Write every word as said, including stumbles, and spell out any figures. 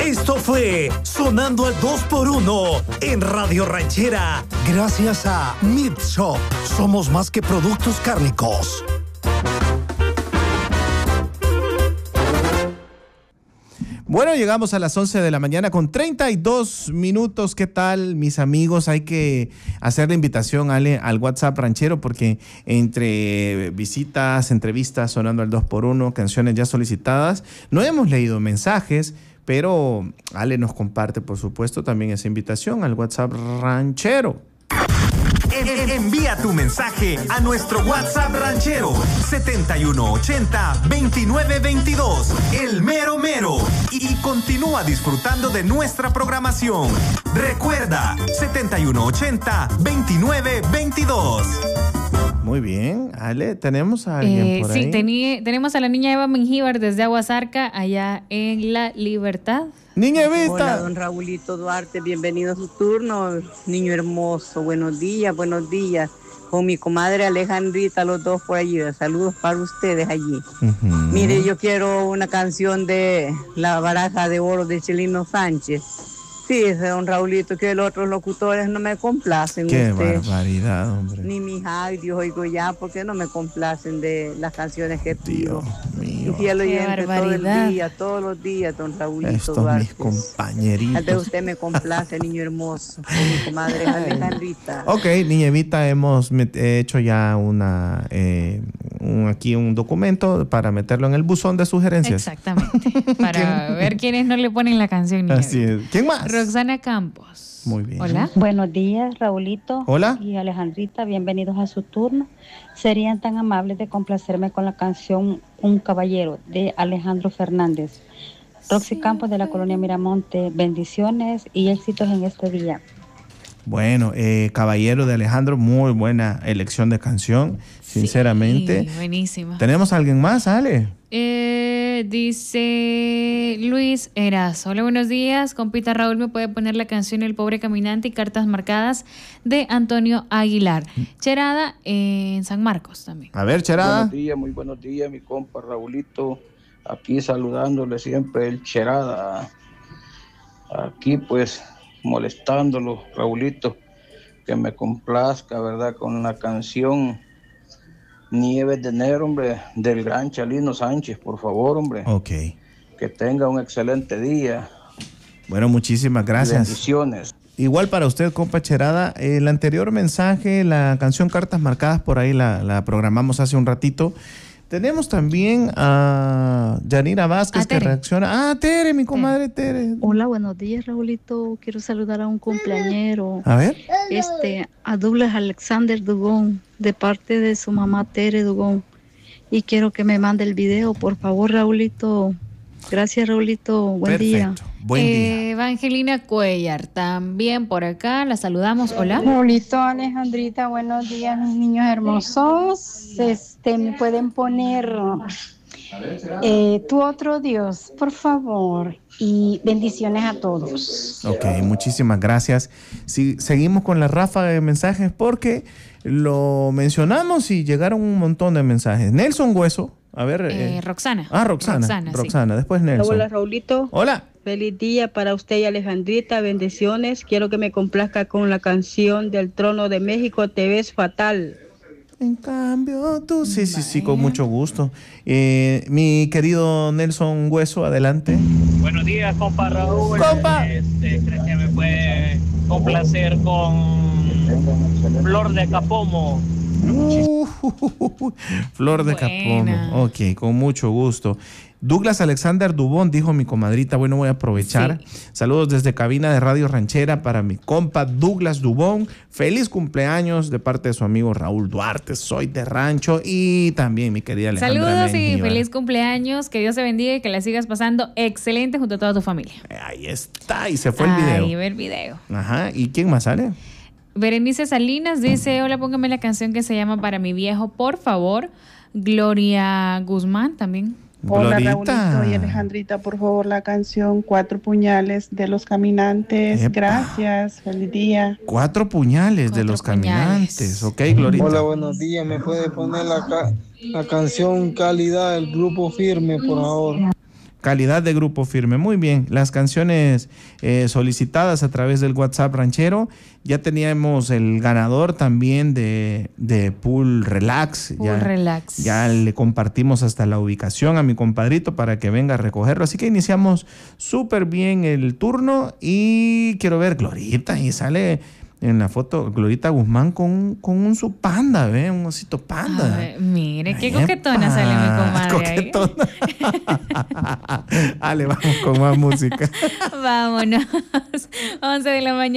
Esto fue Sonando al dos por uno en Radio Ranchera. Gracias a Meat Shop. Somos más que productos cárnicos. Bueno, llegamos a las once de la mañana con treinta y dos minutos. ¿Qué tal, mis amigos? Hay que hacer la invitación, Ale, al WhatsApp ranchero, porque entre visitas, entrevistas, sonando al dos por uno, canciones ya solicitadas, no hemos leído mensajes, pero Ale nos comparte, por supuesto, también esa invitación al WhatsApp ranchero. Envía tu mensaje a nuestro WhatsApp ranchero setenta y uno ochenta veintinueve veintidós, el mero mero, y continúa disfrutando de nuestra programación. Recuerda, setenta y uno ochenta veintinueve veintidós. Muy bien, Ale, ¿tenemos a alguien eh, por sí, ahí? Sí, tení, tenemos a la niña Eva Mengíbar desde Aguasarca, allá en La Libertad. Niña Evita. Hola, don Raulito Duarte, bienvenido a su turno. Niño hermoso, buenos días, buenos días. Con mi comadre Alejandrita, los dos por allí. Saludos para ustedes allí. Uh-huh. Mire, yo quiero una canción de La Baraja de Oro de Chelino Sánchez. Sí, don Raulito, que los otros locutores no me complacen. Qué usted. barbaridad, hombre. Ni mis audios oigo ya, porque no me complacen de las canciones que pido. Mío. Y fiel oyente todo el día, todos los días, don Raulito Estos Duarte. mis compañeritos. Antes usted me complace, niño hermoso, con mi comadre Alejandrita. Ok, niña Evita, hemos met- hecho ya una eh, un, aquí un documento para meterlo en el buzón de sugerencias. Exactamente, para ver quiénes no le ponen la canción. Niña Así es. ¿Quién más? Roxana Campos. Muy bien. Hola. Buenos días, Raulito. Hola. Y Alejandrita, bienvenidos a su turno. ¿Serían tan amables de complacerme con la canción Un Caballero de Alejandro Fernández? Roxy sí. Campos de la Colonia Miramonte, bendiciones y éxitos en este día. Bueno, eh, Caballero de Alejandro, muy buena elección de canción, sinceramente. Sí, buenísima. ¿Tenemos a alguien más, Ale? Eh, dice Luis Erazo. Hola, buenos días. Compita Raúl, ¿me puede poner la canción El Pobre Caminante y Cartas Marcadas de Antonio Aguilar? Cherada en San Marcos también. A ver, Cherada. Buenos días, muy buenos días, mi compa Raulito. Aquí saludándole siempre el Cherada. Aquí pues molestándolo, Raulito, que me complazca, ¿verdad? Con la canción Nieves de Enero, hombre, del gran Chelino Sánchez, por favor, hombre. Ok. Que tenga un excelente día. Bueno, muchísimas gracias. Bendiciones. Igual para usted, compa Cherada. El anterior mensaje, la canción Cartas Marcadas, por ahí la, la programamos hace un ratito. Tenemos también a Yanira Vázquez, que reacciona. Ah, Tere, mi comadre Tere. Hola, buenos días, Raulito. Quiero saludar a un cumpleañero. A ver. Este, a Douglas Alexander Dugón, de parte de su mamá Tere Dugón. Y quiero que me mande el video, por favor, Raulito. Gracias, Raulito. Buen Perfecto. día. Buen eh, día. Evangelina Cuellar, también por acá. La saludamos. Hola. Raulito, Alejandrita, buenos días, mis niños hermosos. Este, me pueden poner eh, Tu Otro Dios, por favor. Y bendiciones a todos. Ok, muchísimas gracias. Sí, seguimos con la ráfaga de mensajes porque lo mencionamos y llegaron un montón de mensajes. Nelson Hueso. A ver. Eh, eh. Roxana. Ah, Roxana. Roxana, Roxana. Sí. Después Nelson. Hola, Raulito. Hola. Feliz día para usted y Alejandrita. Bendiciones. Quiero que me complazca con la canción del Trono de México, Te Ves Fatal. En cambio, tú. Sí, sí, sí, con mucho gusto. Eh, mi querido Nelson Hueso, adelante. Buenos días, compa Raúl. Compa. Este, ¿crees que me puede complacer con Flor de Capomo? Uh, Flor de Capomo. Ok, con mucho gusto. Douglas Alexander Dubón, dijo mi comadrita. Bueno, voy a aprovechar. Sí. Saludos desde cabina de Radio Ranchera para mi compa Douglas Dubón. Feliz cumpleaños de parte de su amigo Raúl Duarte. Soy de rancho. Y también mi querida Alejandra Saludos Mengíbar. Y feliz cumpleaños. Que Dios te bendiga y que la sigas pasando excelente junto a toda tu familia. Ahí está. Y se fue el video. Ahí ve el video. Ajá. ¿Y quién más sale? Berenice Salinas dice: hola, póngame la canción que se llama Para mi viejo, por favor. Gloria Guzmán también. Hola, Raulito y Alejandrita, por favor, la canción Cuatro Puñales de los Caminantes. Epa. Gracias, feliz día. Cuatro puñales Cuatro de los puñales. Caminantes. Ok, Glorita. Hola, buenos días. ¿Me puede poner la, ca- la canción Calidad del Grupo Firme, por favor? calidad de grupo firme. Muy bien, las canciones eh, solicitadas a través del WhatsApp ranchero. Ya teníamos el ganador también de, de Pool Relax. Pool ya, Relax. Ya le compartimos hasta la ubicación a mi compadrito para que venga a recogerlo. Así que iniciamos súper bien el turno y quiero ver Glorita y sale en la foto Glorita Guzmán con, con un su panda, ¿ve? Un osito panda. Ay, mire, qué Epa, coquetona sale mi comadre. Coquetona. Ale, vamos con más música. Vámonos. once de la mañana.